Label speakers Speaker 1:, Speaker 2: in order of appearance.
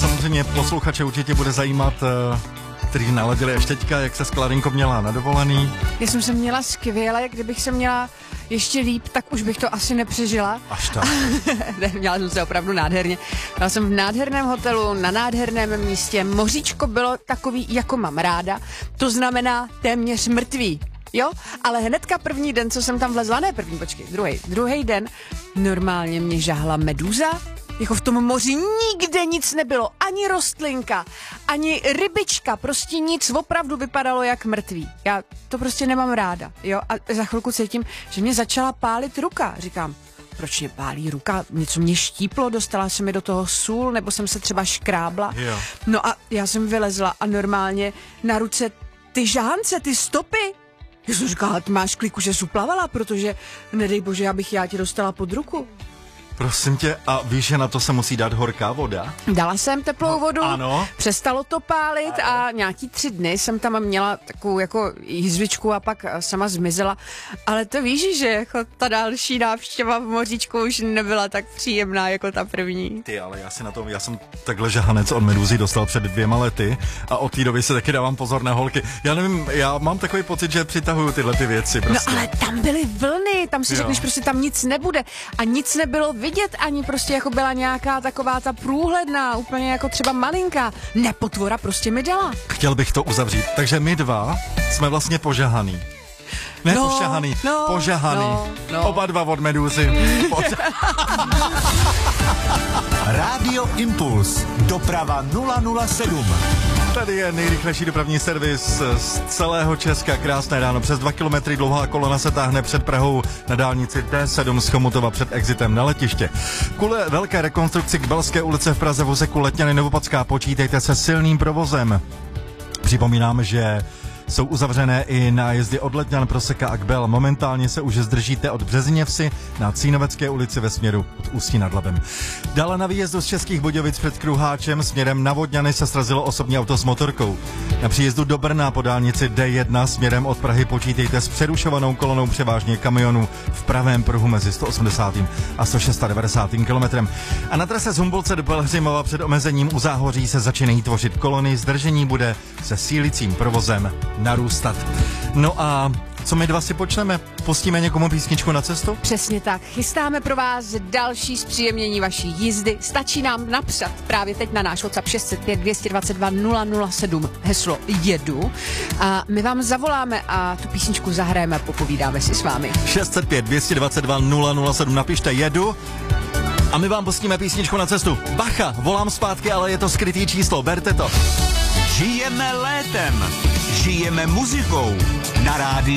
Speaker 1: samozřejmě posluchače určitě bude zajímat, kteří naladili až teďka, jak se s Klarinkou měla na dovolený.
Speaker 2: Já jsem se měla skvěle, kdybych se měla ještě líp, tak už bych to asi nepřežila.
Speaker 1: Až tak.
Speaker 2: Ne, měla jsem se opravdu nádherně. Byla jsem v nádherném hotelu, na nádherném místě. Moříčko bylo takový, jako mám ráda. To znamená téměř mrtvý. Jo, ale hnedka první den, co jsem tam vlezla, ne první, počkej, druhý den, normálně mě žáhla medúza. Jako v tom moři nikde nic nebylo, ani rostlinka, ani rybička, prostě nic, opravdu vypadalo jak mrtvý. Já to prostě nemám ráda, jo, a za chvilku cítím, že mě začala pálit ruka. Říkám, proč mě pálí ruka? Něco mě štíplo, dostala se mi do toho sůl, nebo jsem se třeba škrábla.
Speaker 1: Jo.
Speaker 2: No a já jsem vylezla a normálně na ruce ty žahance, ty stopy. Já jsem říkala, ty máš kliku, že jsi uplavala, protože nedej bože, abych já ti dostala pod ruku.
Speaker 1: Prosím tě, a víš, že na to se musí dát horká voda?
Speaker 2: Dala jsem teplou vodu,
Speaker 1: ano.
Speaker 2: Přestalo to pálit a nějaký 3 dny jsem tam měla takovou jako jizvičku a pak sama zmizela. Ale to víš, že jako ta další návštěva v moříčku už nebyla tak příjemná jako ta první.
Speaker 1: Ty, ale já jsem takhle žahanec od medúzy dostal před 2 lety a od té doby se taky dávám pozor na holky. Já nevím, já mám takový pocit, že přitahuju tyhle ty věci prostě.
Speaker 2: No ale tam byly vlny, tam si řekneš, prostě tam nic nebude a nic nebylo vidět, ani prostě jako byla nějaká taková ta průhledná, úplně jako třeba malinká. Nepotvora prostě mi dala.
Speaker 1: Chtěl bych to uzavřít. Takže my dva jsme vlastně požahaný. Ne pošahaný, požahaný. Oba dva od medúzy.
Speaker 3: Rádio Impuls. Doprava 007.
Speaker 1: Tady je nejrychlejší dopravní servis z celého Česka. Krásné ráno. Přes 2 kilometry dlouhá kolona se táhne před Prahou na dálnici D7 z Chomutova před exitem na letiště. Kvůli velké rekonstrukci k Belské ulice v Praze v úseku Letňany Novopadská počítejte se silným provozem. Připomínám, že jsou uzavřené i nájezdy od Letňan pro Seka a Kbel. Momentálně se už zdržíte od Březiněvsi na Cínovecké ulici ve směru od Ústí nad Labem. Dále na výjezdu z Českých Budějovic před Kruháčem směrem na Vodňany se srazilo osobní auto s motorkou. Na příjezdu do Brna po dálnici D1 směrem od Prahy počítejte s přerušovanou kolonou převážně kamionů v pravém pruhu mezi 180. a 196. kilometrem. A na trase z Humbolce do Pelhřimova před omezením u Záhoří se začínají tvořit kolony. Zdržení bude se sílícím provozem narůstat. No a co my dva si počneme? Pustíme někomu písničku na cestu?
Speaker 2: Přesně tak. Chystáme pro vás další zpříjemnění vaší jízdy. Stačí nám napsat právě teď na náš WhatsApp 605 222 007 heslo jedu a my vám zavoláme a tu písničku zahrajeme a popovídáme si s vámi.
Speaker 1: 605 222 007 napište jedu a my vám pustíme písničku na cestu. Bacha, volám zpátky, ale je to skrytý číslo, berte to.
Speaker 3: Žijeme létem. Žijeme muzikou. Na rádiu